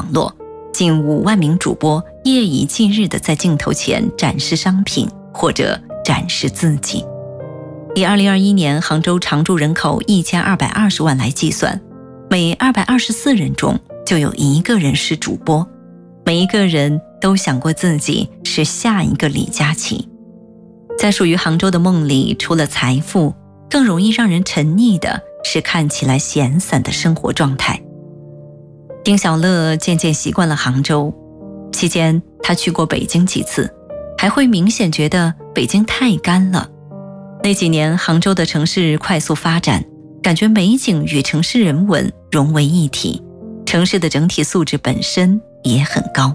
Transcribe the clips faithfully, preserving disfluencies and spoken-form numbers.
网络，近五万名主播夜以继日地在镜头前展示商品或者展示自己。以二零二一年杭州常住人口一千二百二十万来计算，每二百二十四人中就有一个人是主播，每一个人都想过自己是下一个李佳琦。在属于杭州的梦里，除了财富，更容易让人沉溺的是看起来闲散的生活状态。丁小乐渐渐习惯了杭州，期间他去过北京几次，还会明显觉得北京太干了。那几年杭州的城市快速发展，感觉美景与城市人文融为一体，城市的整体素质本身也很高。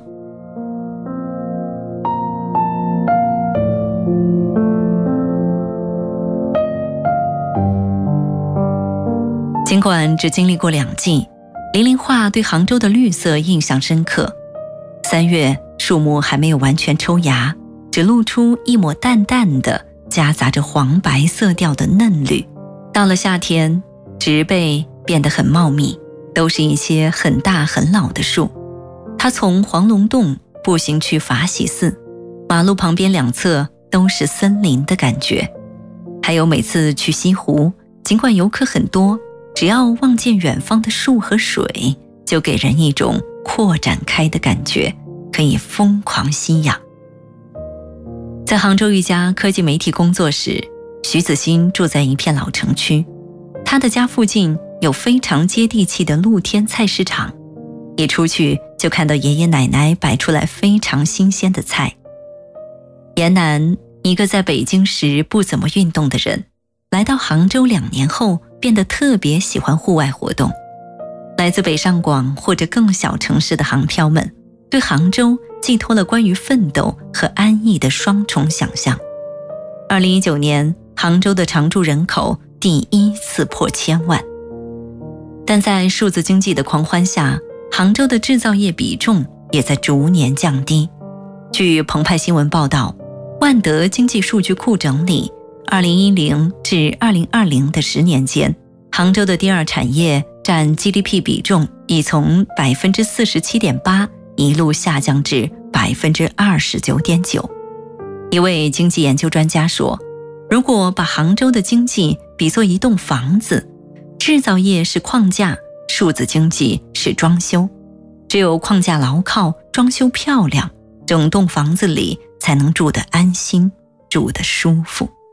尽管只经历过两季，零零化对杭州的绿色印象深刻。三月，树木还没有完全抽芽，只露出一抹淡淡的夹杂着黄白色调的嫩绿。到了夏天，植被变得很茂密，都是一些很大很老的树。他从黄龙洞步行去法喜寺，马路旁边两侧都是森林的感觉。还有每次去西湖，尽管游客很多，只要望见远方的树和水，就给人一种扩展开的感觉，可以疯狂吸氧。在杭州一家科技媒体工作时，徐子欣住在一片老城区，他的家附近有非常接地气的露天菜市场，一出去就看到爷爷奶奶摆出来非常新鲜的菜。严楠，一个在北京时不怎么运动的人，来到杭州两年后变得特别喜欢户外活动。来自北上广或者更小城市的杭漂们，对杭州寄托了关于奋斗和安逸的双重想象。二零一九年，杭州的常住人口第一次破千万。但在数字经济的狂欢下，杭州的制造业比重也在逐年降低。据澎湃新闻报道，万德经济数据库整理，二零一零至二零二零的十年间，杭州的第二产业占 G D P 比重已从 百分之四十七点八 一路下降至 百分之二十九点九。 一位经济研究专家说，如果把杭州的经济比作一栋房子，制造业是框架，数字经济是装修，只有框架牢靠，装修漂亮，整栋房子里才能住得安心，住得舒服。